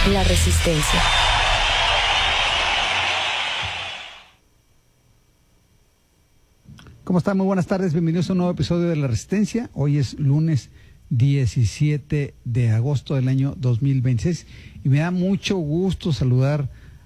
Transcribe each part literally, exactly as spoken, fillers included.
La Resistencia. ¿Cómo están? Muy buenas tardes, bienvenidos a un nuevo episodio de La Resistencia. Hoy es lunes diecisiete de agosto del año dos mil veintiséis y me da mucho gusto saludar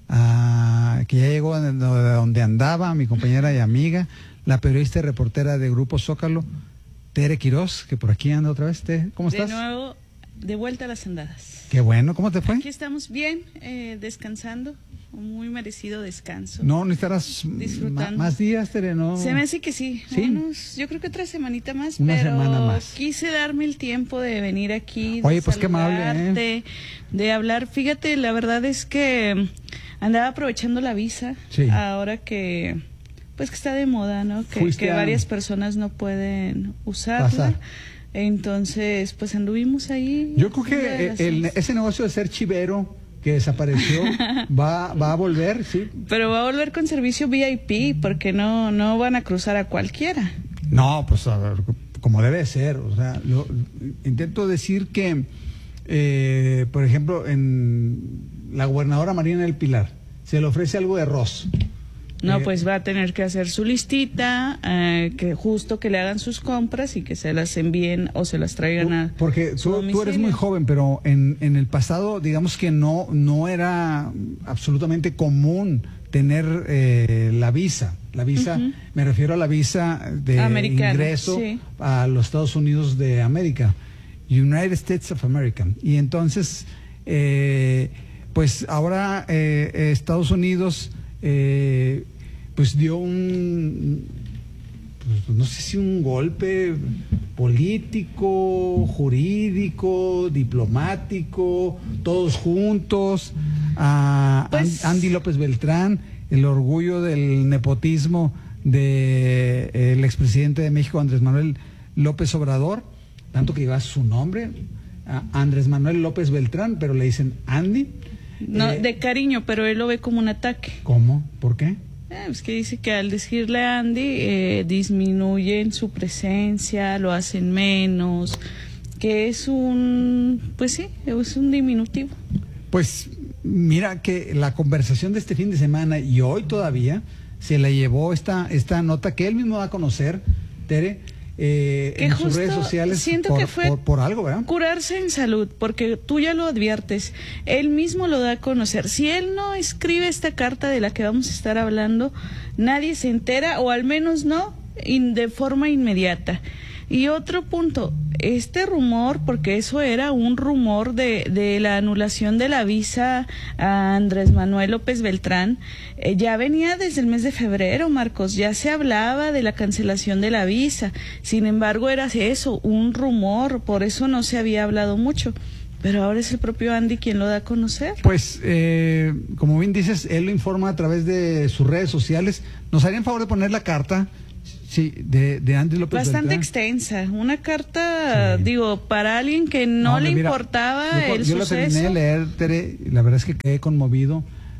a que ya llegó de donde andaba mi compañera y amiga, la periodista y reportera de Grupo Zócalo, Tere Quiroz, que por aquí anda otra vez. Tere, ¿cómo estás? De nuevo, de vuelta a las andadas. Qué bueno, ¿cómo te fue? Aquí estamos bien, eh, descansando, un muy merecido descanso. No, necesitarás disfrutando. más días, Tere, ¿no? Se me hace que sí, ¿Sí? Unos, yo creo que otra semanita más, Una pero semana más. quise darme el tiempo de venir aquí, Oye, de pues qué amable, saludarte, ¿eh? de hablar. Fíjate, la verdad es que andaba aprovechando la visa, sí. ahora que pues que está de moda, ¿no? Que, que a... varias personas no pueden usarla. Pasar. Entonces, pues anduvimos ahí. Yo creo que el, el, ese negocio de ser chivero que desapareció va, va a volver, sí. Pero va a volver con servicio V I P, porque no, no van a cruzar a cualquiera. No, pues a ver, como debe ser. O sea, lo, intento decir que, eh, por ejemplo, en la gobernadora Marina del Pilar se le ofrece algo de arroz. No, pues va a tener que hacer su listita, eh, que justo que le hagan sus compras y que se las envíen o se las traigan a Porque tú, tú eres muy joven, pero en, en el pasado, digamos que no, no era absolutamente común tener eh, la visa. La visa, uh-huh. me refiero a la visa de Americano, ingreso sí. a los Estados Unidos de América, United States of America. Y entonces, eh, pues ahora eh, Estados Unidos... Eh, pues dio un, pues no sé si un golpe político, jurídico, diplomático, todos juntos, a pues, Andy López Beltrán, el orgullo del nepotismo del de, eh, expresidente de México, Andrés Manuel López Obrador, tanto que lleva su nombre, Andrés Manuel López Beltrán, pero le dicen Andy. No, eh, de cariño, pero él lo ve como un ataque. ¿Cómo? ¿Por qué? Eh, es que dice que al decirle a Andy eh, disminuyen su presencia, lo hacen menos, que es un, pues sí, es un diminutivo. Pues mira que la conversación de este fin de semana y hoy todavía se la llevó esta, esta nota que él mismo va a conocer, Tere, Eh, en sus redes sociales siento por, que fue por, por algo, ¿verdad? Curarse en salud, porque tú ya lo adviertes, él mismo lo da a conocer. Si él no escribe esta carta de la que vamos a estar hablando, nadie se entera, o al menos no in, de forma inmediata. Y otro punto, este rumor, porque eso era un rumor de, de la anulación de la visa a Andrés Manuel López Beltrán, eh, ya venía desde el mes de febrero, Marcos, ya se hablaba de la cancelación de la visa. Sin embargo, era eso, un rumor, por eso no se había hablado mucho. Pero ahora es el propio Andy quien lo da a conocer. Pues, eh, como bien dices, él lo informa a través de sus redes sociales. ¿Nos harían favor de poner la carta? Sí, de, de Andy López Bastante Beltrán. Extensa, una carta, sí. digo, para alguien que no, no le mira, importaba yo, el yo suceso. Yo la terminé de leer, Tere, y la verdad es que quedé conmovido,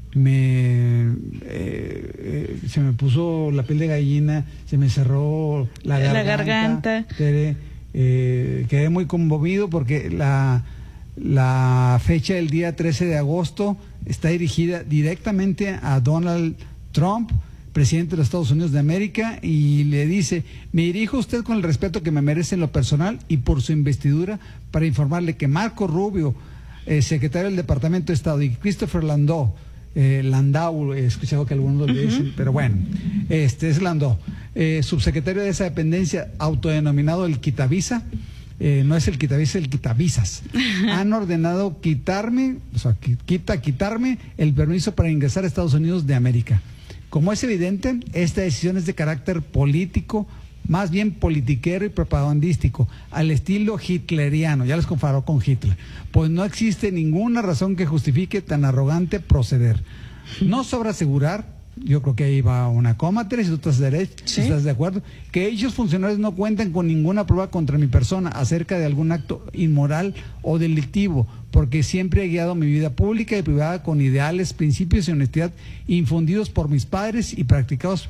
me eh, eh, se me puso la piel de gallina, se me cerró la garganta, la garganta. Tere, eh, quedé muy conmovido porque la, la fecha del día trece de agosto está dirigida directamente a Donald Trump, presidente de los Estados Unidos de América, y le dice: me dirijo a usted con el respeto que me merece en lo personal y por su investidura para informarle que Marco Rubio, eh, secretario del Departamento de Estado, y Christopher Landau, eh, Landau, he escuchado que algunos le dicen, uh-huh. pero bueno, este es Landau, eh, subsecretario de esa dependencia, autodenominado el Quitavisa, eh, no es el Quitavisa, el Quitavisas, han ordenado quitarme, o sea, quita, quitarme el permiso para ingresar a Estados Unidos de América. Como es evidente, esta decisión es de carácter político, más bien politiquero y propagandístico, al estilo hitleriano, ya les comparó con Hitler, pues no existe ninguna razón que justifique tan arrogante proceder. No sobra asegurar, yo creo que ahí va una coma, Teresa, si tú estás, derecho, ¿sí? ¿Estás de acuerdo? Que dichos funcionarios no cuentan con ninguna prueba contra mi persona acerca de algún acto inmoral o delictivo, porque siempre he guiado mi vida pública y privada con ideales, principios y honestidad infundidos por mis padres y practicados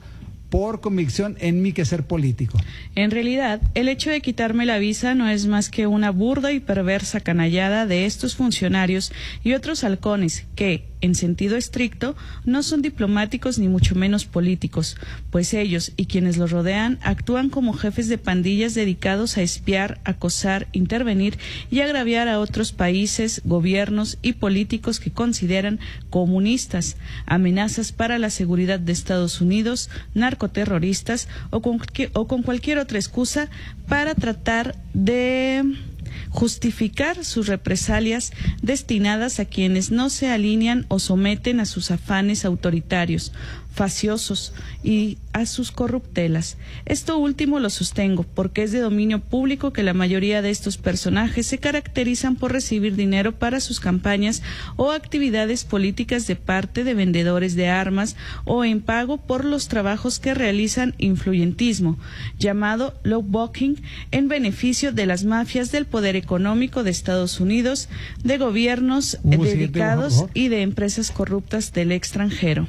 por convicción en mi quehacer político. En realidad, el hecho de quitarme la visa no es más que una burda y perversa canallada de estos funcionarios y otros halcones que, en sentido estricto, no son diplomáticos ni mucho menos políticos, pues ellos y quienes los rodean actúan como jefes de pandillas dedicados a espiar, acosar, intervenir y agraviar a otros países, gobiernos y políticos que consideran comunistas, amenazas para la seguridad de Estados Unidos, narcoterroristas o con, o con cualquier otra excusa para tratar de justificar sus represalias destinadas a quienes no se alinean o someten a sus afanes autoritarios, faciosos y a sus corruptelas. Esto último lo sostengo porque es de dominio público que la mayoría de estos personajes se caracterizan por recibir dinero para sus campañas o actividades políticas de parte de vendedores de armas o en pago por los trabajos que realizan influyentismo, llamado lawbreaking, en beneficio de las mafias del poder económico de Estados Unidos, de gobiernos Uh, dedicados y de empresas corruptas del extranjero.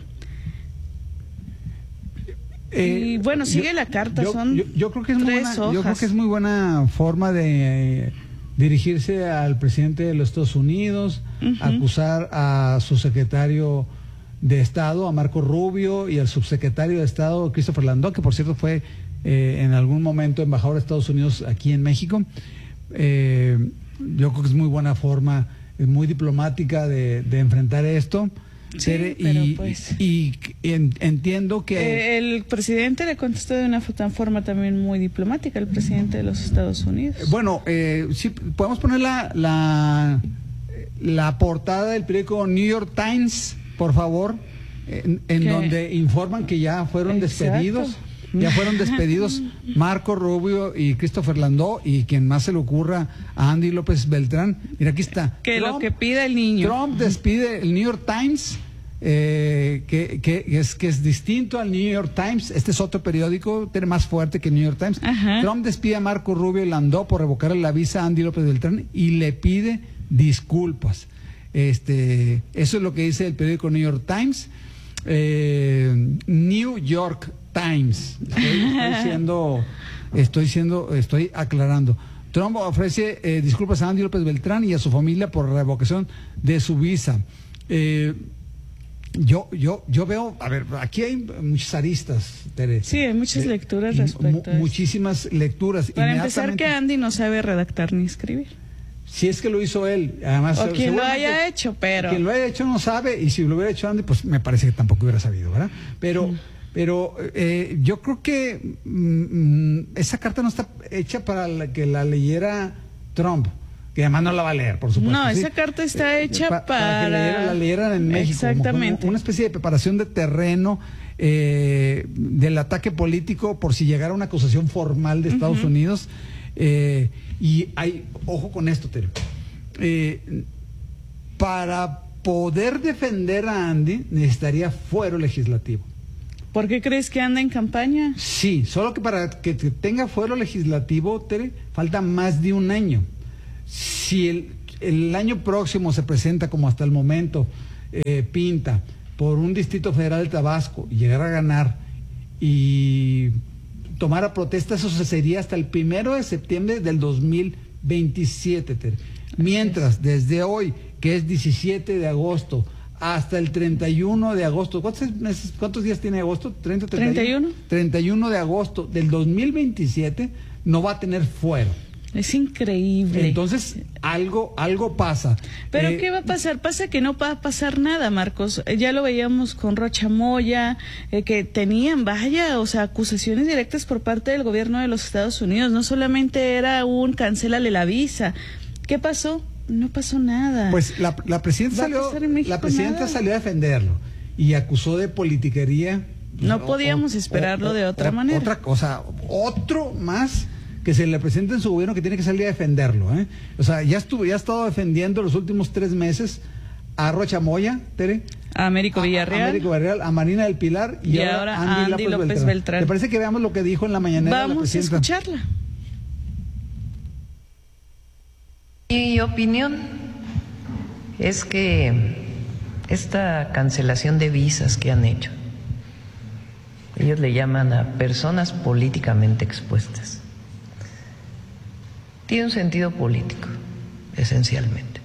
Eh, y bueno, sigue yo, la carta, yo, son yo, yo creo que es muy tres buena, hojas. Yo creo que es muy buena forma de eh, dirigirse al presidente de los Estados Unidos, uh-huh. acusar a su secretario de Estado, a Marco Rubio, y al subsecretario de Estado, Christopher Landau, que por cierto fue eh, en algún momento embajador de Estados Unidos aquí en México. Eh, yo creo que es muy buena forma, es muy diplomática de, de enfrentar esto. Sí, Tere, pero y, pues, y, y en, entiendo que eh, el presidente le contestó de una forma también muy diplomática, el presidente de los Estados Unidos. Bueno, eh, sí, podemos poner la, la, la portada del periódico New York Times, por favor, en, en donde informan que ya fueron Exacto. despedidos. Ya fueron despedidos Marco Rubio y Christopher Landau, y quien más se le ocurra a Andy López Beltrán. Mira, aquí está. Que Trump, lo que pida el niño. Trump despide el New York Times, eh, que, que, es, que es distinto al New York Times. Este es otro periódico, tiene más fuerte que el New York Times. Ajá. Trump despide a Marco Rubio y Landau por revocarle la visa a Andy López Beltrán y le pide disculpas. Este, eso es lo que dice el periódico New York Times. Eh, New York Times. Estoy, estoy siendo, estoy siendo, estoy aclarando. Trump ofrece eh, disculpas a Andy López Beltrán y a su familia por la revocación de su visa. Eh, yo, yo, yo veo, a ver, aquí hay muchas aristas, Tere. Sí, hay muchas eh, lecturas respecto a eso. Muchísimas lecturas. Para empezar, que Andy no sabe redactar ni escribir. Si es que lo hizo él, además. O quien lo haya hecho, pero. Quien lo haya hecho no sabe, y si lo hubiera hecho Andy, pues me parece que tampoco hubiera sabido, ¿verdad? Pero, mm. pero eh, yo creo que mm, esa carta no está hecha para la, que la leyera Trump, que además no la va a leer, por supuesto. No, ¿sí? esa carta está hecha pa, para. Para que leyera, la leyeran en México. Exactamente. Como una especie de preparación de terreno eh, del ataque político por si llegara una acusación formal de Estados uh-huh. Unidos. Eh, y hay, ojo con esto, Tere. Eh, para poder defender a Andy necesitaría fuero legislativo. ¿Por qué crees que anda en campaña? Sí, solo que para que tenga fuero legislativo, Tere, falta más de un año. Si el, el año próximo se presenta como hasta el momento eh, pinta por un distrito federal de Tabasco y llegar a ganar y tomar a protesta, eso sería hasta el primero de septiembre del dos mil veintisiete, Tere. Mientras, desde hoy, que es diecisiete de agosto, hasta el treinta y uno de agosto, ¿cuántos meses, cuántos días tiene agosto? treinta, treinta y uno. treinta y uno de agosto del dos mil veintisiete no va a tener fuero. Es increíble. Entonces, algo, algo pasa. ¿Pero eh, qué va a pasar? Pasa que no va a pasar nada, Marcos. Ya lo veíamos con Rocha Moya, eh, que tenían, vaya, o sea, acusaciones directas por parte del gobierno de los Estados Unidos. No solamente era un cancélale la visa. ¿Qué pasó? No pasó nada. Pues la, la presidenta salió, la presidenta nada. salió a defenderlo y acusó de politiquería. No podíamos o, esperarlo o, de otra o, manera. Otra cosa, otro más que se le presenta en su gobierno que tiene que salir a defenderlo, ¿eh? O sea, ya estuvo, ya ha estado defendiendo los últimos tres meses a Rocha Moya, Tere, a Américo Villarreal, a, Américo Villarreal, a Marina del Pilar y, y ahora a Andy, Andy López, López Beltrán. Beltrán. ¿Te parece que veamos lo que dijo en la mañanera Vamos la presidenta? a escucharla. Mi opinión es que esta cancelación de visas que han hecho Ellos le llaman a personas políticamente expuestas. Tiene un sentido político, esencialmente.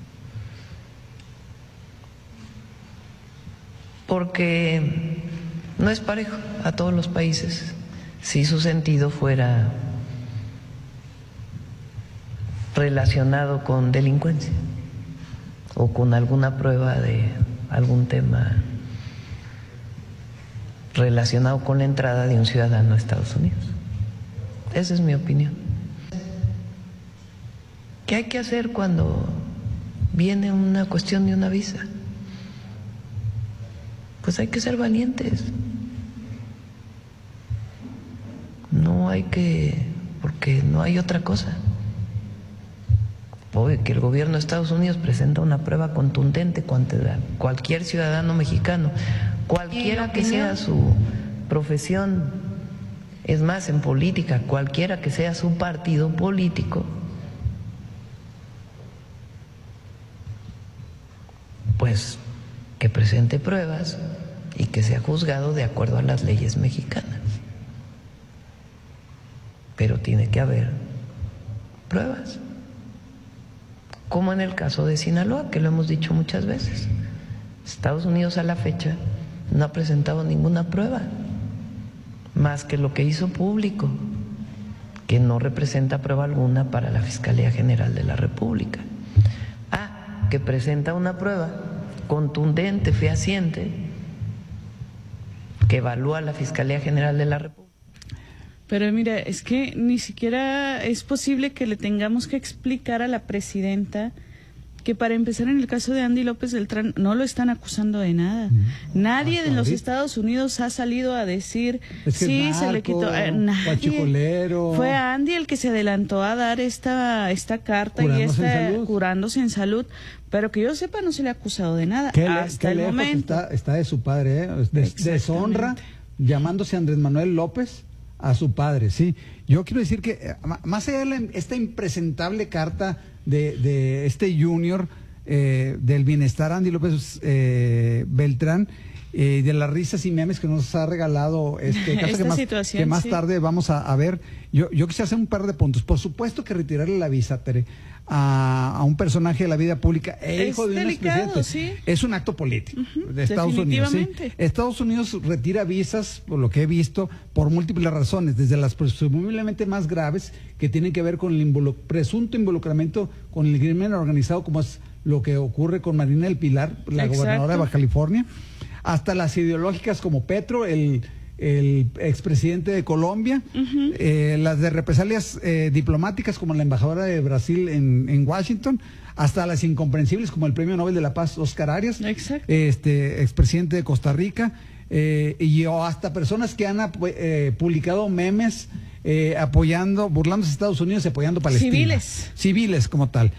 Porque no es parejo a todos los países. Si su sentido fuera relacionado con delincuencia o con alguna prueba de algún tema relacionado con la entrada de un ciudadano a Estados Unidos. Esa es mi opinión. ¿Qué hay que hacer cuando viene una cuestión de una visa? Pues hay que ser valientes. No hay que, porque no hay otra cosa. Obvio que el gobierno de Estados Unidos presenta una prueba contundente contra cualquier ciudadano mexicano, cualquiera que sea su profesión, es más, en política, cualquiera que sea su partido político, pues que presente pruebas y que sea juzgado de acuerdo a las leyes mexicanas. Pero tiene que haber pruebas, como en el caso de Sinaloa, que lo hemos dicho muchas veces. Estados Unidos a la fecha no ha presentado ninguna prueba, más que lo que hizo público, que no representa prueba alguna para la Fiscalía General de la República. Ah, que presenta una prueba contundente, fehaciente, que evalúa la Fiscalía General de la República. Pero mira, es que ni siquiera es posible que le tengamos que explicar a la presidenta que, para empezar, en el caso de Andy López Beltrán no lo están acusando de nada. Mm. Nadie de los ahorita. Estados Unidos ha salido a decir es que sí, narco, se le quitó. Eh, nadie. Fue Andy el que se adelantó a dar esta esta carta curándose y esta en curándose en salud. Pero que yo sepa, no se le ha acusado de nada ¿Qué hasta le, el qué momento. Está, está de su padre, ¿eh? De, deshonra, llamándose Andrés Manuel López a su padre, sí. Yo quiero decir que, más allá de la, esta impresentable carta de, de este junior eh, del bienestar, Andy López eh, Beltrán, eh, de las risas y memes que nos ha regalado este caso que más, que más sí. tarde vamos a, a ver, yo, yo quisiera hacer un par de puntos. Por supuesto que retirarle la visa, Tere, a, a un personaje de la vida pública e hijo de un expresidente, ¿sí? Es un acto político uh-huh, de Estados Unidos. ¿Sí? Estados Unidos retira visas, por lo que he visto, por múltiples razones, desde las presumiblemente más graves, que tienen que ver con el involu presunto involucramiento con el crimen organizado, como es lo que ocurre con Marina del Pilar, la Exacto. gobernadora de Baja California, hasta las ideológicas como Petro, el, el expresidente de Colombia, uh-huh. eh, las de represalias eh, diplomáticas como la embajadora de Brasil en, en Washington, hasta las incomprensibles como el Premio Nobel de la Paz Oscar Arias, Exacto. este expresidente de Costa Rica, eh, y o hasta personas que han eh, publicado memes eh, apoyando, burlándose de Estados Unidos y apoyando a Palestina. Civiles. Civiles como tal.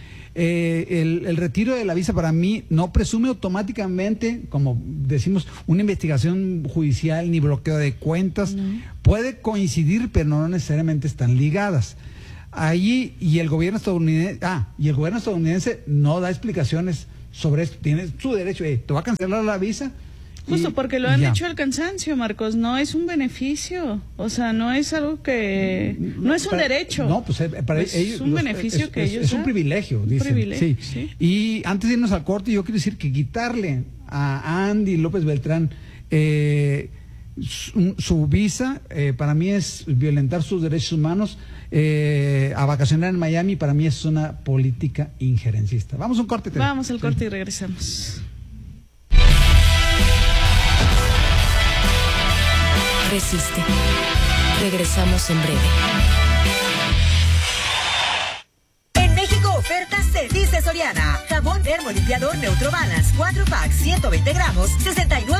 Eh, el, el retiro de la visa para mí no presume automáticamente, como decimos, una investigación judicial ni bloqueo de cuentas. No. Puede coincidir, pero no necesariamente están ligadas. Allí, y el gobierno estadounidense, ah, y el gobierno estadounidense no da explicaciones sobre esto. Tiene su derecho, eh, te va a cancelar la visa. Justo y, porque lo han hecho al cansancio, Marcos, no es un beneficio, o sea, no es algo que, no es un para, derecho. No, pues para es ellos, un los, beneficio es, que es, ellos es un privilegio, un dicen. Privilegio, sí. sí. Y antes de irnos al corte, yo quiero decir que quitarle a Andy López Beltrán eh, su, su visa, eh, para mí es violentar sus derechos humanos. Eh, a vacacionar en Miami, para mí es una política injerencista. Vamos a un corte. Tere. Vamos al corte sí. y regresamos. Resiste. Regresamos en breve. En México, ofertas se dice Soriana. Jabón termolimpiador Neutro Balance cuatro packs ciento veinte gramos, sesenta y nueve